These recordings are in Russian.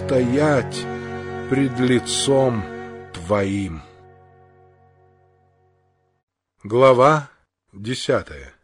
устоять пред лицом Твоим. Глава 10.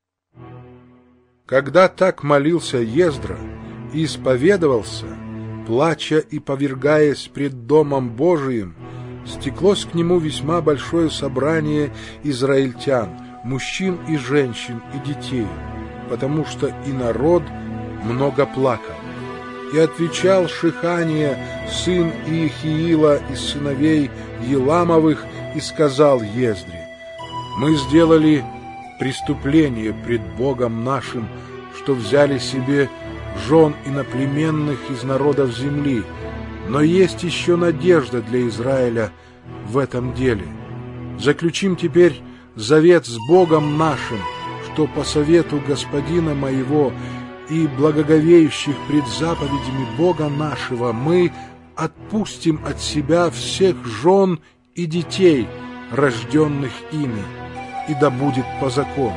Когда так молился Ездра и исповедовался, плача и повергаясь пред Домом Божиим, стеклось к нему весьма большое собрание израильтян, мужчин и женщин и детей, потому что и народ много плакал. И отвечал Шихания, сын Иехиила из сыновей Еламовых, и сказал Ездре: «Мы сделали преступление пред Богом нашим, что взяли себе жен иноплеменных из народов земли, но есть еще надежда для Израиля в этом деле. Заключим теперь завет с Богом нашим, что по совету господина моего и благоговеющих пред заповедями Бога нашего мы отпустим от себя всех жен и детей, рожденных ими, и да будет по закону.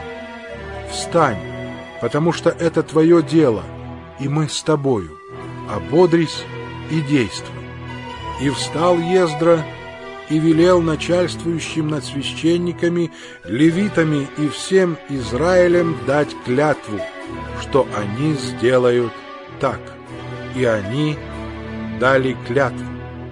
Встань, потому что это твое дело, и мы с тобою. Ободрись и действуй». И встал Ездра и велел начальствующим над священниками, левитами и всем Израилем дать клятву, что они сделают так. И они дали клятву.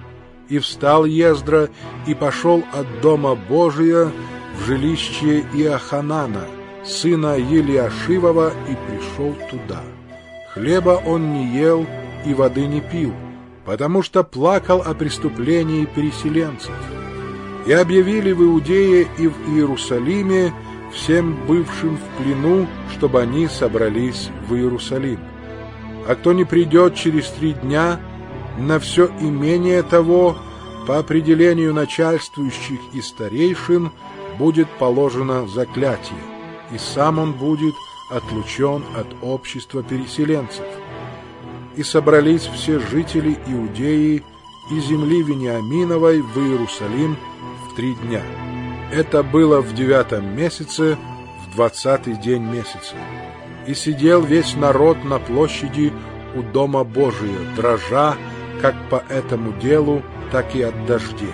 И встал Ездра и пошел от Дома Божия в жилище Иоханана, сына Елиашивова, и пришел туда. Хлеба он не ел и воды не пил, потому что плакал о преступлении переселенцев. И объявили в Иудее и в Иерусалиме всем бывшим в плену, чтобы они собрались в Иерусалим. А кто не придет через 3 дня, на все имение того, по определению начальствующих и старейшин, будет положено заклятие, и сам он будет отлучен от общества переселенцев. И собрались все жители Иудеи и земли Вениаминовой в Иерусалим в 3 дня. Это было в 9 месяце, в 20-й день месяца. И сидел весь народ на площади у Дома Божия, дрожа как по этому делу, так и от дождей.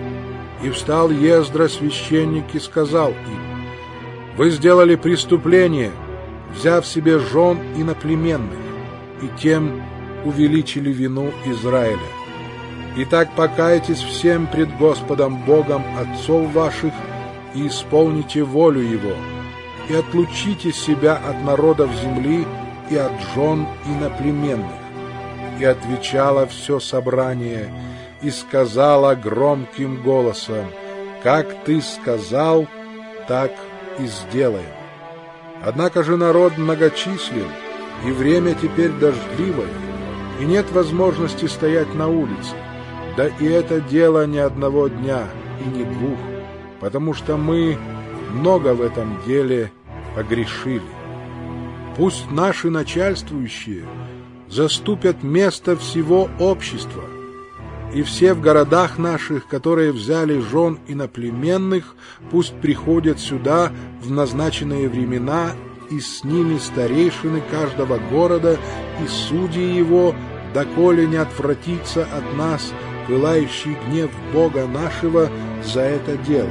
И встал Ездра, священник, и сказал им: «Вы сделали преступление, взяв себе жен иноплеменных, и тем увеличили вину Израиля. Итак, покайтесь всем пред Господом Богом отцов ваших и исполните волю Его, и отлучите себя от народов земли и от жен иноплеменных». И отвечало все собрание и сказала громким голосом: «Как ты сказал, так и сделаем». Однако же народ многочислен, и время теперь дождливое, и нет возможности стоять на улице. Да и это дело не одного дня и не 2, потому что мы много в этом деле погрешили. Пусть наши начальствующие заступят место всего общества, и все в городах наших, которые взяли жен иноплеменных, пусть приходят сюда в назначенные времена, и с ними старейшины каждого города и судьи его, доколе не отвратится от нас пылающий гнев Бога нашего за это дело.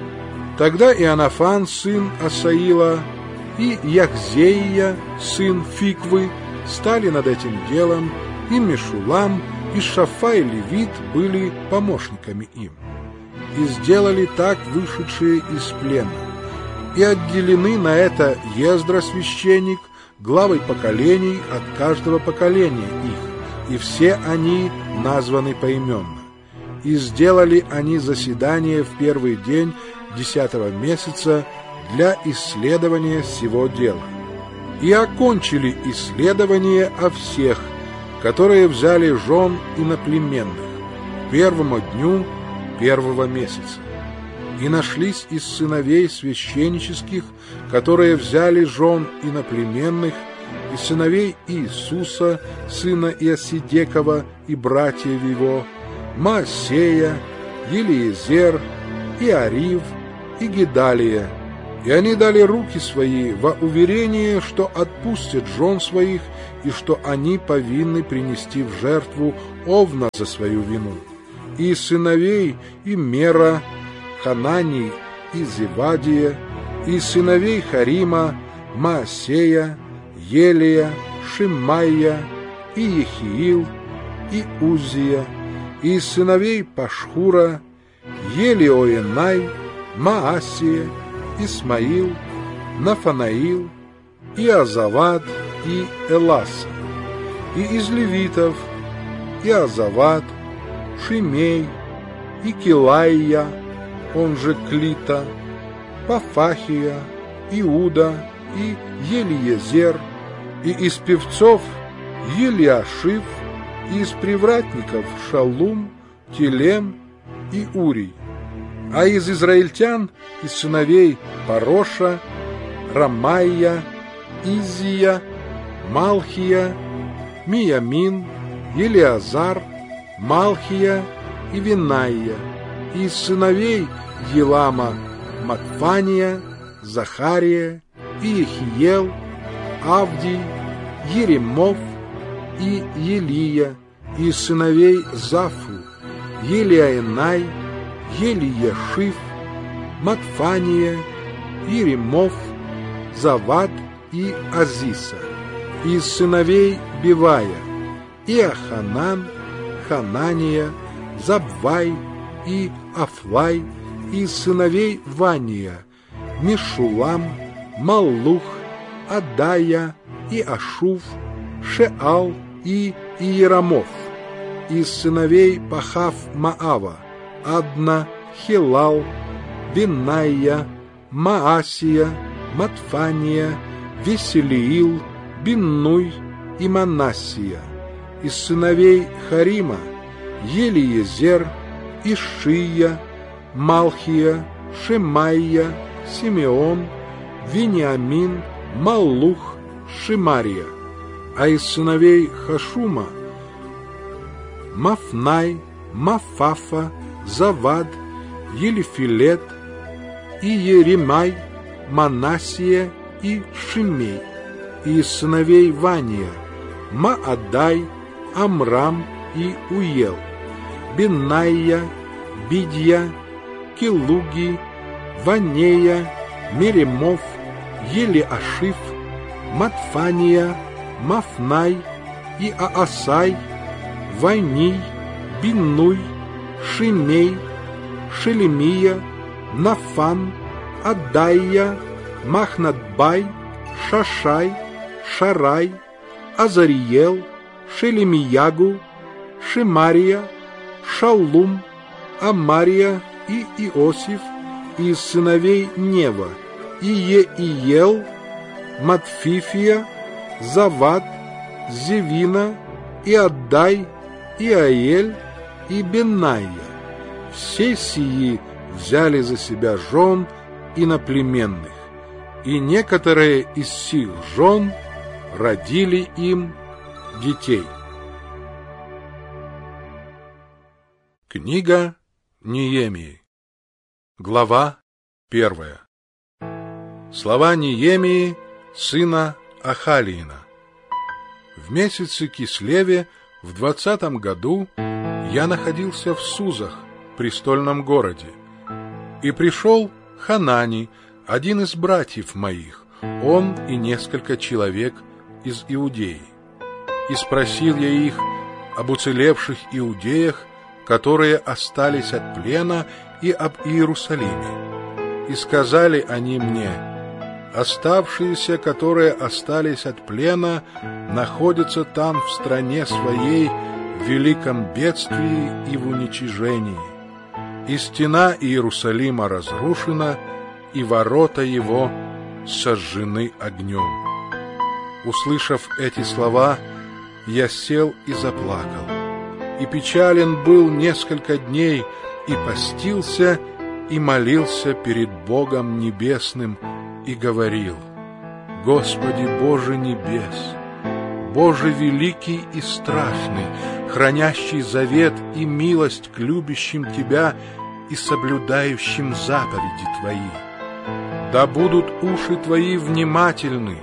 Тогда Иоаннафан, сын Асаила, и Яхзеия, сын Фиквы, стали над этим делом, и Мешулам, и Шафай левит были помощниками им. И сделали так вышедшие из плена. И отделены на это Ездра священник, главой поколений от каждого поколения их, и все они названы поименно. И сделали они заседание в 1-й день 10-го месяца для исследования сего дела. И окончили исследование о всех, которые взяли жен иноплеменных, к 1-му дню 1-го месяца. И нашлись из сыновей священнических, которые взяли жен иноплеменных, и сыновей Иисуса, сына Иосидекова, и братьев его, Моосея, Елиезер, Иарив и Гедалия. И они дали руки свои во уверение, что отпустят жен своих и что они повинны принести в жертву овна за свою вину. И сыновей Иммера, Хананий и Зевадия, и сыновей Харима, Маасея, Елия, Шиммая, и Ехиил, и Узия, и сыновей Пашхура, Елиоенай, Маасия, Исмаил, Нафанаил, и Азавад, и Эласа, и из левитов Иозавад, Шимей, и Килаия, он же Клита, Пафахия, Иуда, и Елиезер, и из певцов Елиашив, и из привратников Шалум, Телем и Урий. А из израильтян, из сыновей Пароша, Рамайя, Изия, Малхия, Миямин, Елиазар, Малхия и Винайя, и из сыновей Елама Матфания, Захария и Ехиел, Авдий, Еремов и Елия, и из сыновей Зафу, Елиаенай, Елиешив, Матфания, Еремов, Завад и Азиса, и из сыновей Бивая, Иоханан, Ханания, Забвай и Афлай, и из сыновей Вания, Мишулам, Маллух, Адая и Ашув, Шеал и Иерамов, из сыновей Пахав-Маава, Адна, Хилал, Бинайя, Маасия, Матфания, Веселиил, Биннуй и Манассия, из сыновей Харима, Елиезер, Ишия, Малхия, Шемайя, Симеон, Вениамин, Маллух, Шимария, а из сыновей Хашума Мафнай, Мафафа, Завад, Елифилет и Еремай, Манассия и Шимей, и из сыновей Вания Маадай, Амрам и Уел, Бенайя, Бидья, Килуги, Ванея, Меремов, Елиашив, Матфания, Мафнай и Аасай, Вайний, Биннуй, Шимей, Шелемия, Нафан, Адайя, Махнатбай, Шашай, Шарай, Азариел, Шелемиягу, Шимария, Шаллум, Амария и Иосиф, из сыновей Нева, и Еиел, Матфифия, Завад, Зевина, и Аддай, и Аэль, и Бенайя. Все сии взяли за себя жен иноплеменных, и некоторые из сих жен родили им детей. Книга Неемии. Глава 1. Слова Неемии, сына Ахалиина. В месяце Кислеве в 20 году я находился в Сузах, престольном городе, и пришел Ханани, один из братьев моих, он и несколько человек из Иудеи. И спросил я их об уцелевших иудеях, которые остались от плена, и об Иерусалиме. И сказали они мне: оставшиеся, которые остались от плена, находятся там в стране своей в великом бедствии и в уничижении. И стена Иерусалима разрушена, и ворота его сожжены огнем. Услышав эти слова, я сел и заплакал, и печален был несколько дней, и постился, и молился перед Богом Небесным, и говорил: Господи Боже небес, Боже великий и страшный, хранящий завет и милость к любящим Тебя и соблюдающим заповеди Твои. Да будут уши Твои внимательны,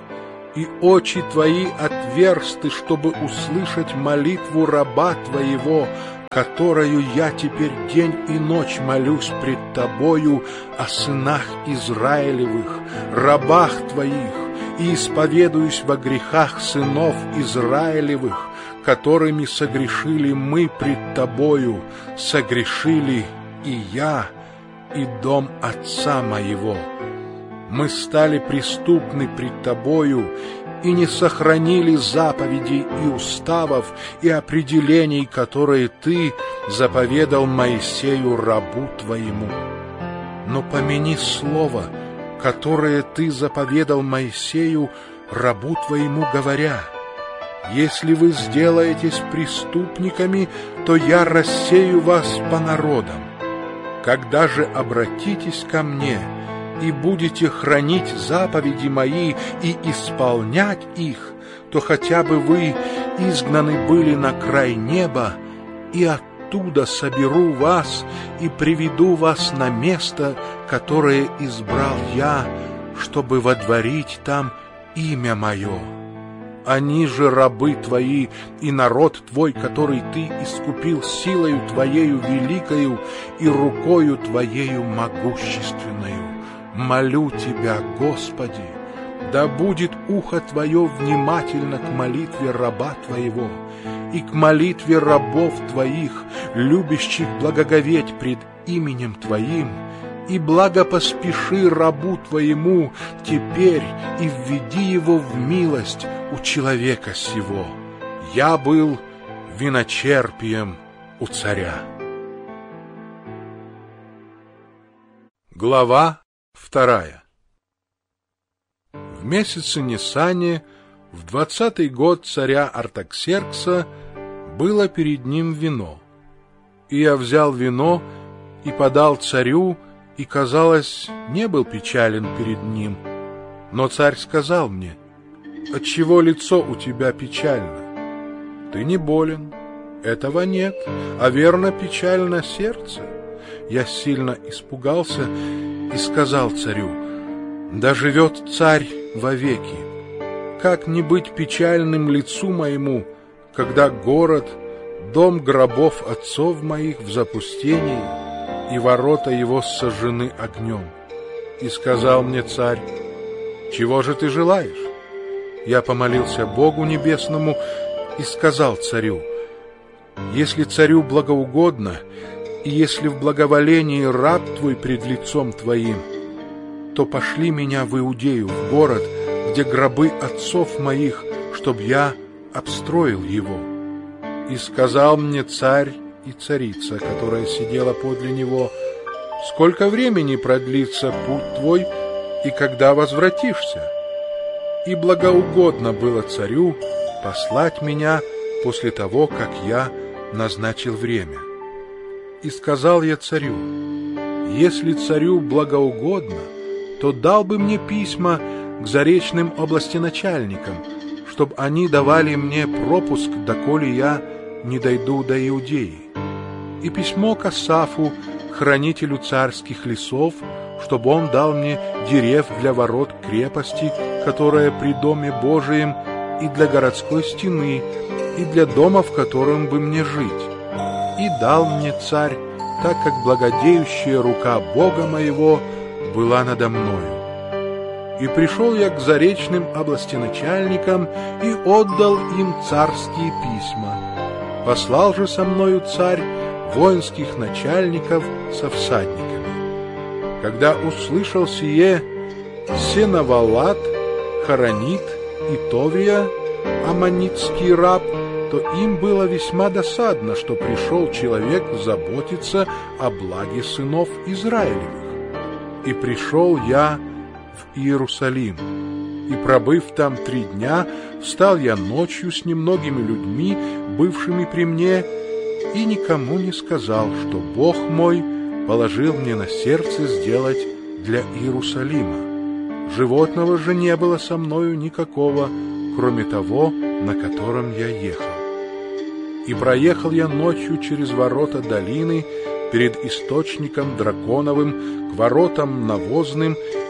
и очи Твои отверсты, чтобы услышать молитву раба Твоего, которую я теперь день и ночь молюсь пред Тобою о сынах Израилевых, рабах Твоих, и исповедуюсь во грехах сынов Израилевых, которыми согрешили мы пред Тобою, согрешили и я, и дом отца моего. Мы стали преступны пред Тобою и не сохранили заповедей и уставов и определений, которые Ты заповедал Моисею рабу Твоему. Но помяни слово, которое Ты заповедал Моисею рабу Твоему, говоря: если вы сделаетесь преступниками, то я рассею вас по народам. Когда же обратитесь ко мне и будете хранить заповеди мои и исполнять их, то хотя бы вы изгнаны были на край неба, и оттуда соберу вас и приведу вас на место, которое избрал я, чтобы водворить там имя мое. Они же рабы Твои и народ Твой, который Ты искупил силою Твоею великою и рукою Твоею могущественною. Молю Тебя, Господи, да будет ухо Твое внимательно к молитве раба Твоего и к молитве рабов Твоих, любящих благоговеть пред именем Твоим, и благопоспеши рабу Твоему теперь и введи его в милость у человека сего. Я был виночерпием у царя. Глава 2. В месяце Нисане, в 20-й год царя Артаксеркса, было перед ним вино. И я взял вино и подал царю, и, казалось, не был печален перед ним. Но царь сказал мне: отчего лицо у тебя печально? Ты не болен, этого нет, а верно печально сердце. Я сильно испугался и сказал царю: да живет царь вовеки. Как не быть печальным лицу моему, когда город, дом гробов отцов моих в запустении, и ворота его сожжены огнем? И сказал мне царь: чего же ты желаешь? Я помолился Богу Небесному и сказал царю: если царю благоугодно, и если в благоволении раб твой пред лицом твоим, то пошли меня в Иудею, в город, где гробы отцов моих, чтоб я обстроил его. И сказал мне царь и царица, которая сидела подле него: сколько времени продлится путь твой, и когда возвратишься? И благоугодно было царю послать меня после того, как я назначил время. И сказал я царю: если царю благоугодно, то дал бы мне письма к заречным областеначальникам, чтоб они давали мне пропуск, доколе я не дойду до Иудеи, и письмо к Асафу, хранителю царских лесов, чтобы он дал мне дерев для ворот крепости, которая при доме Божием, и для городской стены, и для дома, в котором бы мне жить. И дал мне царь, так как благодеющая рука Бога моего была надо мною. И пришел я к заречным областеначальникам и отдал им царские письма. Послал же со мною царь воинских начальников со всадниками. Когда услышал сие Сенавалат, Харанит и Товия, аммонитский раб, то им было весьма досадно, что пришел человек заботиться о благе сынов Израилевых. И пришел я в Иерусалим, и, пробыв там 3 дня, встал я ночью с немногими людьми, бывшими при мне, и никому не сказал, что Бог мой положил мне на сердце сделать для Иерусалима. Животного же не было со мною никакого, кроме того, на котором я ехал. И проехал я ночью через ворота долины, перед источником драконовым, к воротам навозным,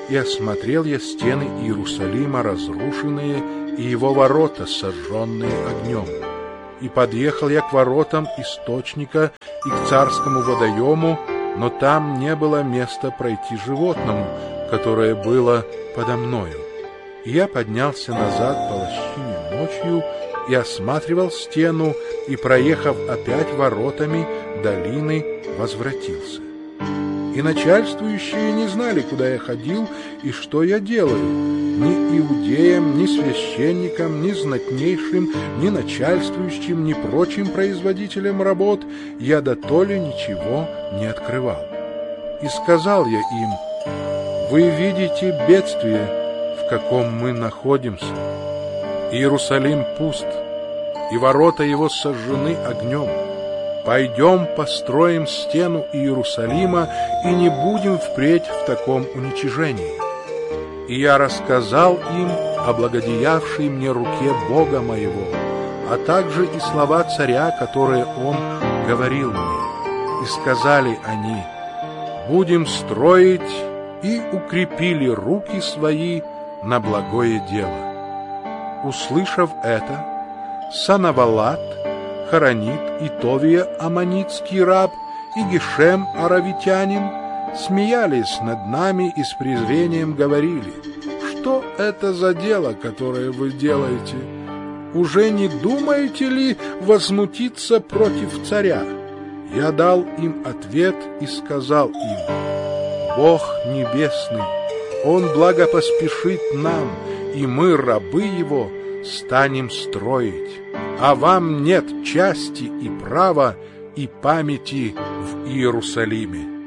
и осмотрел я стены Иерусалима разрушенные и его ворота, сожженные огнем. И подъехал я к воротам источника и к царскому водоему, но там не было места пройти животному, которое было подо мною. И я поднялся назад по лощине ночью и осматривал стену, и, проехав опять воротами долины, возвратился. И начальствующие не знали, куда я ходил и что я делаю. Ни иудеям, ни священникам, ни знатнейшим, ни начальствующим, ни прочим производителям работ я дотоле ничего не открывал. И сказал я им: «Вы видите бедствие, в каком мы находимся. Иерусалим пуст, и ворота его сожжены огнем. Пойдем построим стену Иерусалима и не будем впредь в таком уничижении». И я рассказал им о благодеявшей мне руке Бога моего, а также и слова царя, которые он говорил мне. И сказали они: «Будем строить», и укрепили руки свои на благое дело. Услышав это, Санавалат, Хоронит, и Товия, аммонитский раб, и Гешем, аравитянин, смеялись над нами и с презрением говорили: «Что это за дело, которое вы делаете? Уже не думаете ли возмутиться против царя?» Я дал им ответ и сказал им: «Бог небесный, Он благопоспешит нам, и мы, рабы Его, станем строить, а вам нет части и права и памяти в Иерусалиме».